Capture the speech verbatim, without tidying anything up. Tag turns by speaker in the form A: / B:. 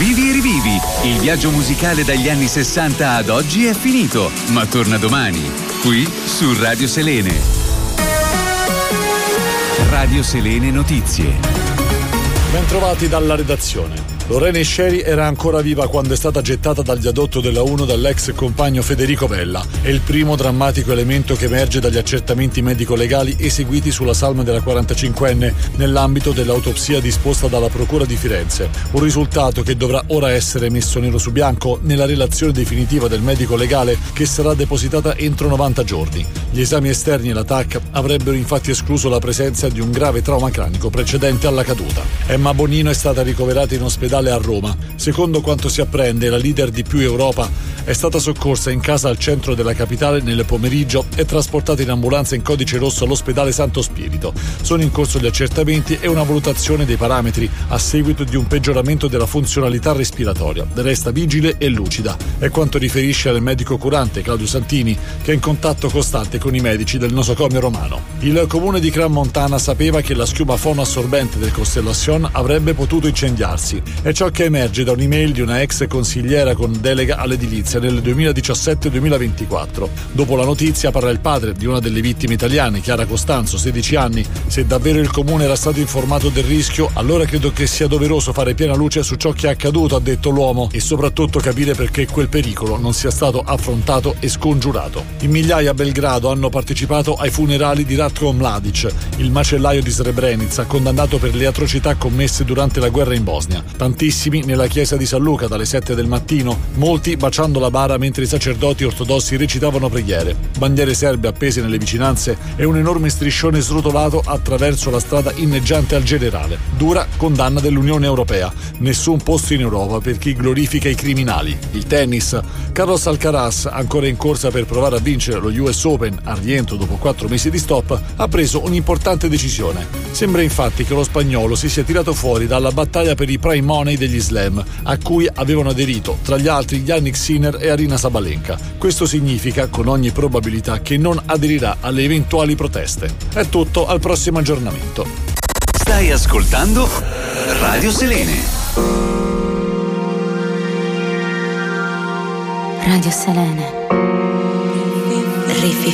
A: Vivi e rivivi, il viaggio musicale dagli anni sessanta ad oggi è finito, ma torna domani, qui su Radio Selene. Radio Selene Notizie.
B: Bentrovati dalla redazione. Lorena Scieri era ancora viva quando è stata gettata dal viadotto della uno dall'ex compagno Federico Vella. È il primo drammatico elemento che emerge dagli accertamenti medico-legali eseguiti sulla salma della quarantacinquenne nell'ambito dell'autopsia disposta dalla Procura di Firenze. Un risultato che dovrà ora essere messo nero su bianco nella relazione definitiva del medico legale che sarà depositata entro novanta giorni. Gli esami esterni e la T A C avrebbero infatti escluso la presenza di un grave trauma cranico precedente alla caduta. Emma Bonino è stata ricoverata in ospedale a Roma. Secondo quanto si apprende, la leader di Più Europa è stata soccorsa in casa al centro della capitale nel pomeriggio e trasportata in ambulanza in codice rosso all'ospedale Santo Spirito. Sono in corso gli accertamenti e una valutazione dei parametri a seguito di un peggioramento della funzionalità respiratoria. Resta vigile e lucida. È quanto riferisce al medico curante Claudio Santini, che è in contatto costante con i medici del nosocomio romano. Il comune di Crans-Montana sapeva che la schiuma fonoassorbente del Constellation avrebbe potuto incendiarsi. È ciò che emerge da un'email di una ex consigliera con delega all'edilizia nel duemiladiciassette duemilaventiquattro. Dopo la notizia parla il padre di una delle vittime italiane, Chiara Costanzo, sedici anni. Se davvero il comune era stato informato del rischio, allora credo che sia doveroso fare piena luce su ciò che è accaduto, ha detto l'uomo, e soprattutto capire perché quel pericolo non sia stato affrontato e scongiurato. In migliaia a Belgrado hanno partecipato ai funerali di Ratko Mladic, il macellaio di Srebrenica, condannato per le atrocità commesse durante la guerra in Bosnia. Tantissimi nella chiesa di San Luca dalle sette del mattino, molti baciando la bara mentre i sacerdoti ortodossi recitavano preghiere. Bandiere serbe appese nelle vicinanze e un enorme striscione srotolato attraverso la strada inneggiante al generale. Dura condanna dell'Unione Europea. Nessun posto in Europa per chi glorifica i criminali. Il tennis. Carlos Alcaraz, ancora in corsa per provare a vincere lo U S Open al rientro dopo quattro mesi di stop, ha preso un'importante decisione. Sembra infatti che lo spagnolo si sia tirato fuori dalla battaglia per i prime money degli slam, a cui avevano aderito tra gli altri Yannick Sinner e Aryna Sabalenka. Questo significa con ogni probabilità che non aderirà alle eventuali proteste. È tutto, al prossimo aggiornamento.
A: Stai ascoltando Radio Selene.
C: Radio Selene. Rifi